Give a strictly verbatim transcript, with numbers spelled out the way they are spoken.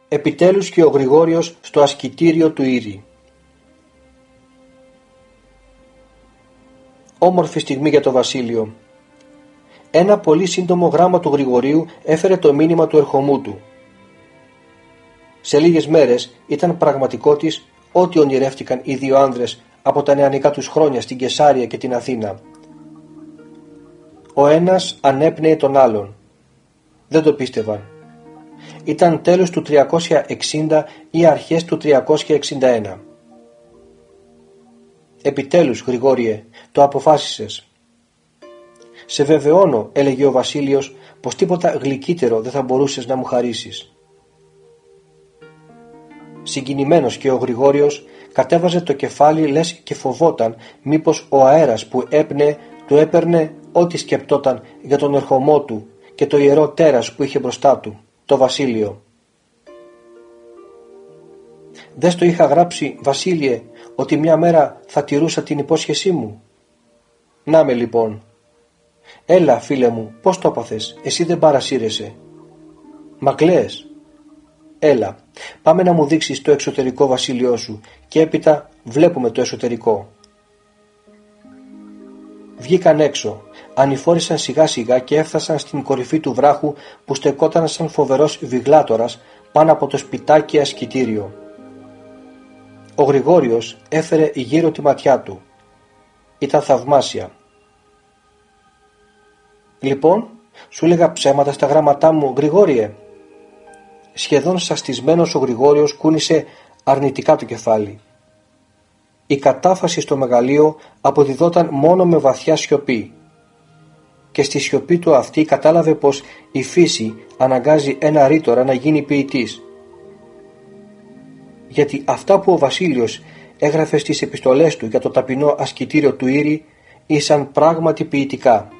Επιτέλους και ο Γρηγόριος στο ασκητήριο του Ήρη. Όμορφη στιγμή για το Βασίλειο. Ένα πολύ σύντομο γράμμα του Γρηγορίου έφερε το μήνυμα του ερχομού του. Σε λίγες μέρες ήταν πραγματικότης ό,τι ονειρεύτηκαν οι δύο άνδρες από τα νεανικά τους χρόνια στην Κεσάρια και την Αθήνα. Ο ένας ανέπνεε τον άλλον. Δεν το πίστευαν. Ήταν τέλος του τριακόσια εξήντα ή αρχές του τριακόσια εξήντα ένα. «Επιτέλους, Γρηγόριε, το αποφάσισες». «Σε βεβαιώνω», έλεγε ο Βασίλειος, «πως τίποτα γλυκύτερο δεν θα μπορούσες να μου χαρίσεις». Συγκινημένος και ο Γρηγόριος κατέβαζε το κεφάλι λες και φοβόταν μήπως ο αέρας που έπνεε του έπαιρνε ό,τι σκεπτόταν για τον ερχομό του και το ιερό τέρας που είχε μπροστά του, το Βασίλειο. «Δεν στο είχα γράψει, Βασίλειε, ότι μια μέρα θα τηρούσα την υπόσχεσή μου?» «Να με λοιπόν». «Έλα, φίλε μου, πώς το έπαθες, εσύ δεν παρασύρεσαι?» «Μα κλαίες». «Έλα, πάμε να μου δείξεις το εξωτερικό βασίλειό σου και έπειτα βλέπουμε το εσωτερικό». Βγήκαν έξω, ανηφόρησαν σιγά σιγά και έφτασαν στην κορυφή του βράχου που στεκόταν σαν φοβερός βιγλάτορας πάνω από το σπιτάκι ασκητήριο. Ο Γρηγόριος έφερε γύρω τη ματιά του. Ήταν θαυμάσια. «Λοιπόν, σου έλεγα ψέματα στα γράμματά μου, Γρηγόριε?» Σχεδόν σαστισμένος ο Γρηγόριος κούνησε αρνητικά το κεφάλι. Η κατάφαση στο μεγαλείο αποδιδόταν μόνο με βαθιά σιωπή. Και στη σιωπή του αυτή κατάλαβε πως η φύση αναγκάζει ένα ρήτορα να γίνει ποιητής. Γιατί αυτά που ο Βασίλειος έγραφε στις επιστολές του για το ταπεινό ασκητήριο του Ήρη ήσαν πράγματι ποιητικά.